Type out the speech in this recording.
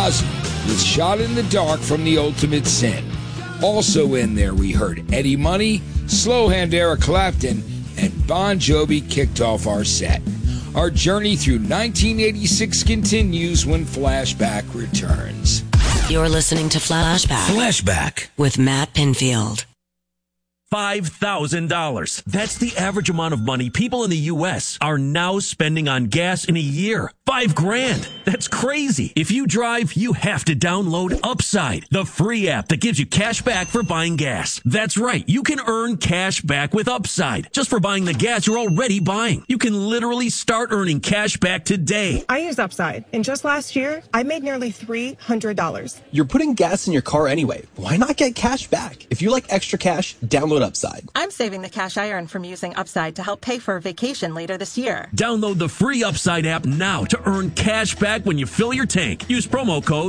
Ozzy with Shot in the Dark from The Ultimate Sin. Also in there, we heard Eddie Money, Slow Hand Eric Clapton, and Bon Jovi kicked off our set. Our journey through 1986 continues when Flashback returns. You're listening to Flashback with Matt Pinfield. $5,000. That's the average amount of money people in the U.S. are now spending on gas in a year. $5,000. That's crazy. If you drive, you have to download Upside, the free app that gives you cash back for buying gas. That's right. You can earn cash back with Upside just for buying the gas you're already buying. You can literally start earning cash back today. I use Upside, and just last year, I made nearly $300. You're putting gas in your car anyway. Why not get cash back? If you like extra cash, download Upside. I'm saving the cash I earn from using Upside to help pay for a vacation later this year. Download the free Upside app now to earn cash back when you fill your tank. Use promo code